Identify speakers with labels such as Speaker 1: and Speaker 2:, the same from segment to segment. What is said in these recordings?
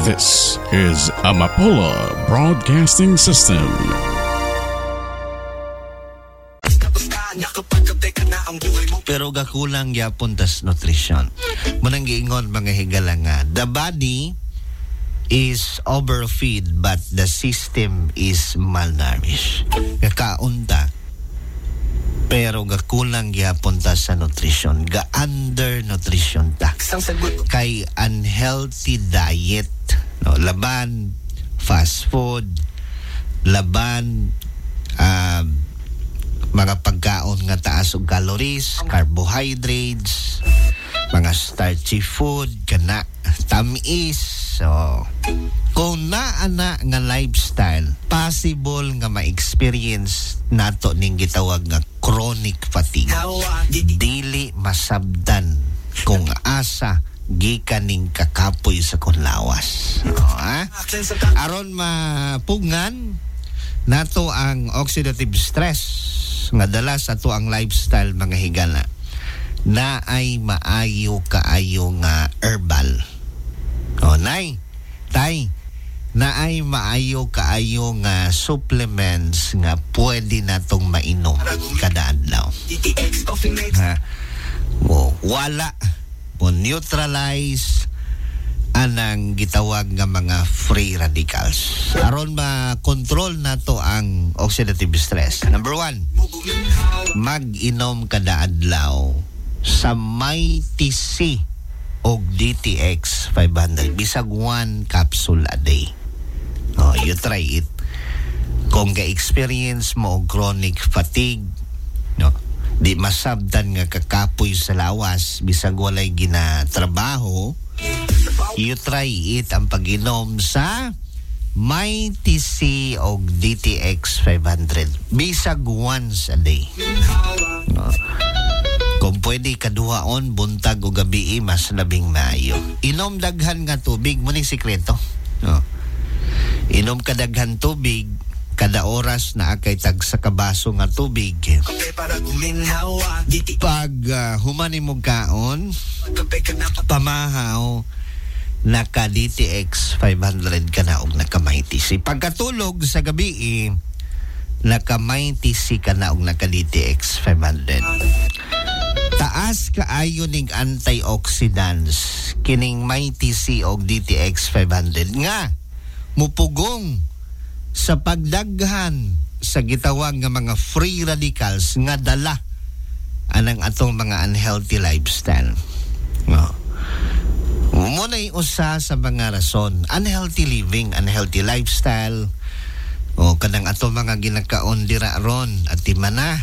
Speaker 1: This is Amapola Broadcasting System.
Speaker 2: Pero gakulang yapon tas nutrition. Munang giingon mga higala nga, the body is overfeed but the system is malnourished. Kakaunta. Pero gakulang yapon ta sa nutrition, ga-undernutrition ta. Kay unhealthy diet, no, laban fast food, laban mga pagkaon nga taas og calories, carbohydrates, mga starchy food, kana tamis. So, kung naana nga lifestyle, possible nga ma-experience nato ning gitawag nga chronic fatigue. Dili masabdan kung asa gikan ning kakapoy sa kunlawas. Aron mapugngan nato ang oxidative stress nga dala sa to ang lifestyle mga higala na ay maayo kaayo nga herbal. Nay, tay, na ay maayo kaayo nga supplements nga pwede natong mainom kada adlaw. Wala mo neutralize anang gitawag nga mga free radicals aron ma-control nato ang oxidative stress. Number 1, mag-inom kada adlaw sa may TC o DTX 500 bisag 1 capsule a day. You try it. Kung ga-experience mo og chronic fatigue, no, di masabdan nga kakapoy sa lawas bisag walay ginatrabaho, you try it ang pag-inom sa may TC o DTX 500 bisag once a day. No. Kung pwede kaduhaon buntag o gabi mas labing maayo. Inom daghan nga tubig mo ning sikreto. No. Inom kadaghan tubig kada oras na akay tag sa kabaso nga tubig. Pag humani mo kaon, pamahaw naka DTX 500 ka na og naka may TC. Pagkatulog sa gabi naka may TC ka na og naka DTX 500. Taas kaayo ning antioxidants kining may TC og DTX 500 nga mupugong sa pagdaghan sa gitawag nga mga free radicals nga dala anang atong mga unhealthy lifestyle. Muna usa sa mga rason, unhealthy living, unhealthy lifestyle, o kanang atong mga ginakaon dira ron at timana.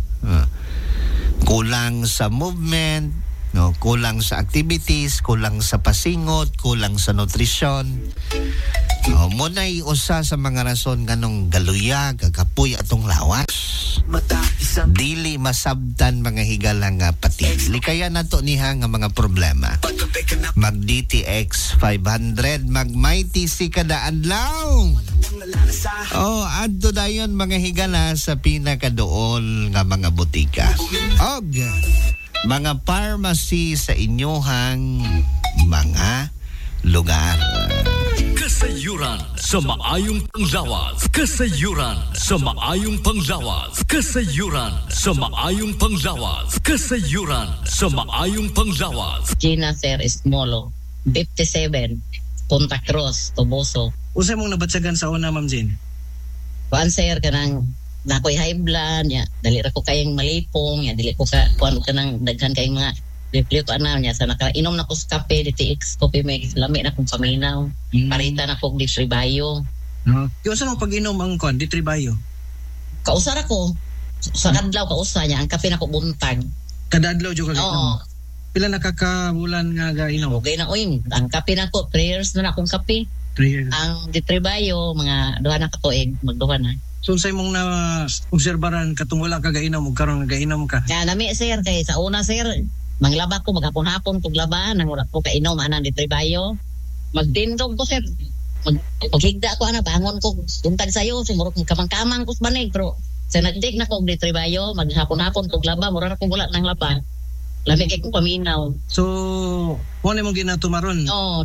Speaker 2: Kulang sa movement, no, kulang sa activities, kulang sa pasingot, kulang sa nutrisyon. Muna usa sa mga rason nganong galuya, gagapoy atong lawas. Dili masabtan mga higala nga pati. Likaya nato niha nga mga problema. Mag DTX 500, mag may TC kada adlaw. Adto dayon mga higala sa pinakadool nga mga butika. Og mga pharmacy sa inyohang mga lugar.
Speaker 3: Kasayuran sa maayong panglawas. Kasayuran sa maayong panglawas. Kasayuran sa maayong panglawas. Kasayuran sa maayong panglawas.
Speaker 4: Gina Sir Esmolo, 57, Punta Cruz, Toboso.
Speaker 5: Usa mong nabatsagan sa una, Ma'am Jean?
Speaker 4: Kuan sir, kanang nakoy high blood, ya, dali ra ko kayong malipong, ya, dili ko kuan kanang daghan kayong mga liplip ana niya sa nakainom na ko sa kape DTX coffee mix lami na kong paminaw. Parita na ko di tribayo.
Speaker 5: Yung saan mo pag-inom ang kon di tribayo?
Speaker 4: Kausara ko sa kadlaw kausa niya ang kape na ko buntag.
Speaker 5: Kada adlaw jud ka
Speaker 4: inom.
Speaker 5: Oo. Pila nakakabulan nga gainom?
Speaker 4: Okay na oy, ang kape na ko prayers na akong kape.
Speaker 5: 3 years.
Speaker 4: Ang di tribayo mga duha na ka tuig, magduha na.
Speaker 5: So say mong na obserbaran katong wala ka gainom ug karon gainom ka.
Speaker 4: Ya nami sir kay sa una sir manglaba ko maghapon-hapon kog laba nang wala ko kainom anang di tribayo. Magtindog ko sir. Paghigda ko ana bangon ko buntag sayo siguro kamang-kamang ko sa banig pero sa nagdig na ko di tribayo maghapon-hapon kog laba mura na ko wala nang laba. Lami kay ko paminaw.
Speaker 5: So, wala mong ginatumaron?
Speaker 4: Oo.